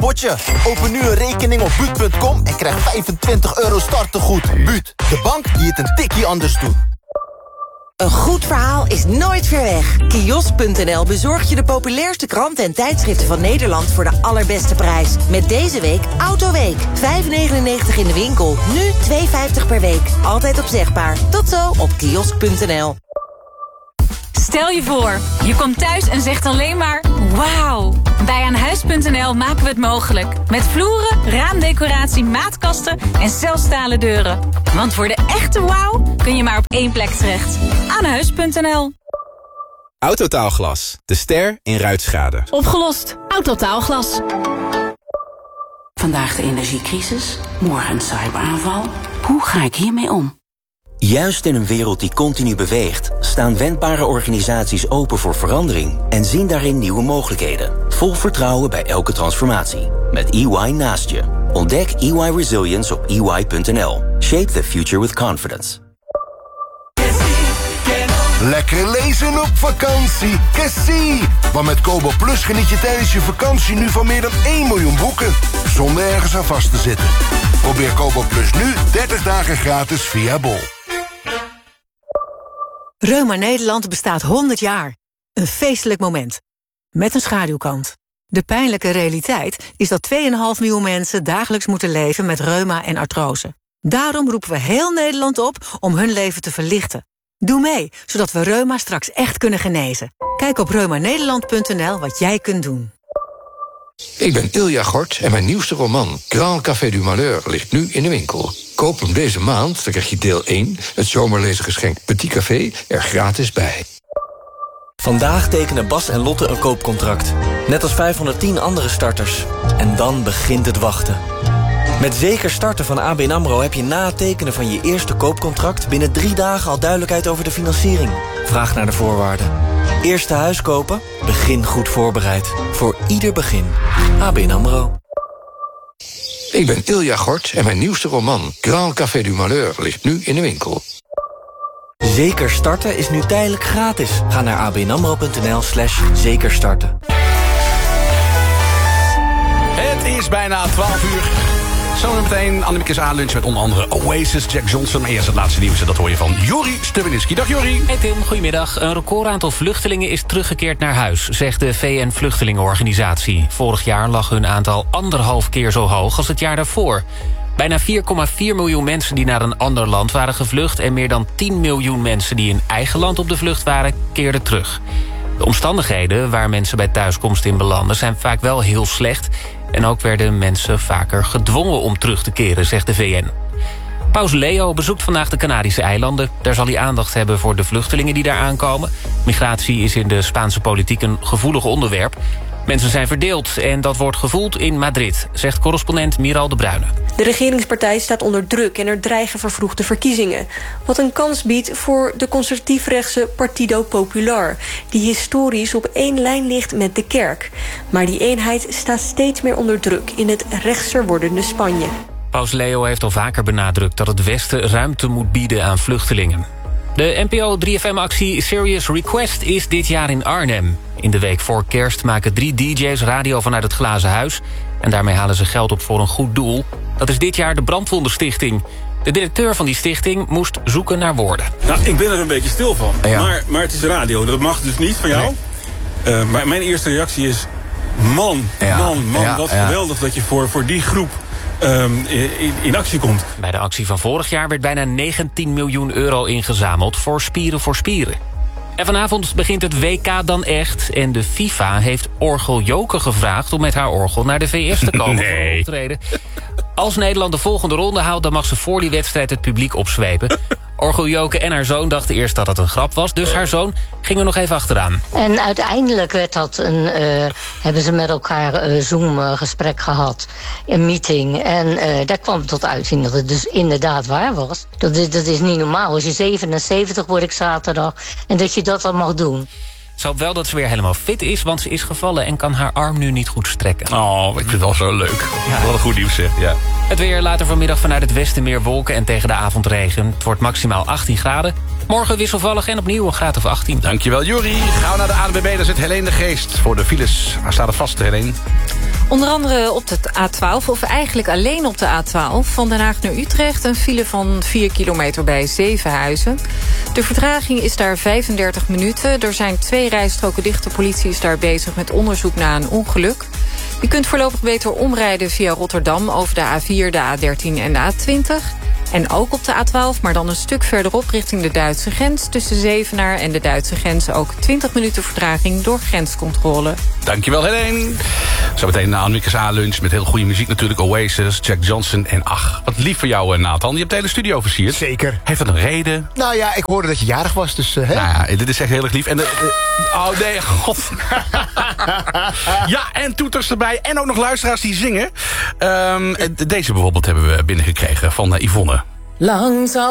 potje. Open nu een rekening op Buut.com en krijg €25 startegoed. Buut, de bank die het een tikkie anders doet. Een goed verhaal is nooit ver weg. Kiosk.nl bezorgt je de populairste kranten en tijdschriften van Nederland voor de allerbeste prijs. Met deze week Autoweek. €5,99 in de winkel. Nu €2,50 per week. Altijd opzegbaar. Tot zo op kiosk.nl. Stel je voor, je komt thuis en zegt alleen maar wauw. Bij Aanhuis.nl maken we het mogelijk. Met vloeren, raamdecoratie, maatkasten en zelfstalen deuren. Want voor de echte wauw kun je maar op één plek terecht. Aanhuis.nl. Autotaalglas, de ster in ruitschade. Opgelost. Autotaalglas. Vandaag de energiecrisis, morgen een cyberaanval. Hoe ga ik hiermee om? Juist in een wereld die continu beweegt, staan wendbare organisaties open voor verandering en zien daarin nieuwe mogelijkheden. Vol vertrouwen bij elke transformatie. Met EY naast je. Ontdek EY Resilience op EY.nl. Shape the future with confidence. Lekker lezen op vakantie. Kessie! Want met Kobo Plus geniet je tijdens je vakantie nu van meer dan 1 miljoen boeken. Zonder ergens aan vast te zitten. Probeer Kobo Plus nu 30 dagen gratis via Bol. Reuma Nederland bestaat 100 jaar. Een feestelijk moment. Met een schaduwkant. De pijnlijke realiteit is dat 2,5 miljoen mensen dagelijks moeten leven met reuma en artrose. Daarom roepen we heel Nederland op om hun leven te verlichten. Doe mee, zodat we reuma straks echt kunnen genezen. Kijk op reumanederland.nl wat jij kunt doen. Ik ben Ilja Gort en mijn nieuwste roman Grand Café du Malheur ligt nu in de winkel. Koop hem deze maand, dan krijg je deel 1, het zomerlezengeschenk Petit Café, er gratis bij. Vandaag tekenen Bas en Lotte een koopcontract. Net als 510 andere starters. En dan begint het wachten. Met Zeker Starten van ABN AMRO heb je na het tekenen van je eerste koopcontract binnen 3 dagen al duidelijkheid over de financiering. Vraag naar de voorwaarden. Eerste huis kopen? Begin goed voorbereid. Voor ieder begin. ABN AMRO. Ik ben Ilja Gort en mijn nieuwste roman Grand Café du Malheur ligt nu in de winkel. Zeker Starten is nu tijdelijk gratis. Ga naar abnamro.nl/zekerstarten. Het is bijna 12 uur. Zometeen Annemiekes A-lunch met onder andere Oasis, Jack Johnson. Maar eerst het laatste nieuws en dat hoor je van Jori Stubenitski. Dag Jori. Hey Tim, goedemiddag. Een recordaantal vluchtelingen is teruggekeerd naar huis, zegt de VN-vluchtelingenorganisatie. Vorig jaar lag hun aantal 1,5 keer zo hoog als het jaar daarvoor. Bijna 4,4 miljoen mensen die naar een ander land waren gevlucht en meer dan 10 miljoen mensen die in eigen land op de vlucht waren, keerden terug. De omstandigheden waar mensen bij thuiskomst in belanden zijn vaak wel heel slecht. En ook werden mensen vaker gedwongen om terug te keren, zegt de VN. Paus Leo bezoekt vandaag de Canarische eilanden. Daar zal hij aandacht hebben voor de vluchtelingen die daar aankomen. Migratie is in de Spaanse politiek een gevoelig onderwerp. Mensen zijn verdeeld en dat wordt gevoeld in Madrid, zegt correspondent Miral de Bruyne. De regeringspartij staat onder druk en er dreigen vervroegde verkiezingen. Wat een kans biedt voor de conservatief-rechtse Partido Popular, die historisch op één lijn ligt met de kerk. Maar die eenheid staat steeds meer onder druk in het rechtser wordende Spanje. Paus Leo heeft al vaker benadrukt dat het Westen ruimte moet bieden aan vluchtelingen. De NPO 3FM-actie Serious Request is dit jaar in Arnhem. In de week voor kerst maken 3 DJ's radio vanuit het Glazen Huis. En daarmee halen ze geld op voor een goed doel. Dat is dit jaar de Brandwondenstichting. De directeur van die stichting moest zoeken naar woorden. Nou, ik ben er een beetje stil van. Ja. Maar het is radio, dat mag dus niet van jou. Nee. Maar mijn eerste reactie is... Man, wat geweldig dat je voor die groep... in actie komt. Bij de actie van vorig jaar werd bijna 19 miljoen euro ingezameld voor Spieren voor Spieren. En vanavond begint het WK dan echt. En de FIFA heeft Orgel Joke gevraagd om met haar orgel naar de VS te komen voor een optreden. Als Nederland de volgende ronde haalt, dan mag ze voor die wedstrijd het publiek opzwepen. Orgel Joke en haar zoon dachten eerst dat het een grap was. Dus haar zoon ging er nog even achteraan. En uiteindelijk werd dat hebben ze met elkaar een Zoom-gesprek gehad. Een meeting. En daar kwam tot uitzien dat het dus inderdaad waar was. Dat is niet normaal. Als je 77 word ik zaterdag. En dat je dat dan mag doen. Ze hoopt wel dat ze weer helemaal fit is, want ze is gevallen en kan haar arm nu niet goed strekken. Oh, ik vind het wel zo leuk. Ja. Wat een goed nieuws, zeg. Ja. Het weer later vanmiddag vanuit het westen meer wolken en tegen de avond regen. Het wordt maximaal 18 graden. Morgen wisselvallig en opnieuw een graad of 18. Dankjewel, Juri. Gaan we naar de ANWB, daar zit Helene de Geest voor de files. Waar staat er vast, Helene? Onder andere op de A12, of eigenlijk alleen op de A12... van Den Haag naar Utrecht, een file van 4 kilometer bij Zevenhuizen. De vertraging is daar 35 minuten. Er zijn 2 rijstroken dicht. De politie is daar bezig met onderzoek naar een ongeluk. Je kunt voorlopig beter omrijden via Rotterdam... over de A4, de A13 en de A20... En ook op de A12, maar dan een stuk verderop richting de Duitse grens. Tussen Zevenaar en de Duitse grens ook 20 minuten vertraging door grenscontrole. Dankjewel, Helene. Zometeen na Annemiekes A-lunch met heel goede muziek natuurlijk. Oasis, Jack Johnson en ach, wat lief voor jou, Nathan. Je hebt de hele studio versierd. Zeker. Heeft dat een reden? Nou ja, ik hoorde dat je jarig was, dus... Nou ja, dit is echt heel erg lief. En oh nee, god. Ja, en toeters erbij. En ook nog luisteraars die zingen. Deze bijvoorbeeld hebben we binnengekregen van Yvonne. Lang zal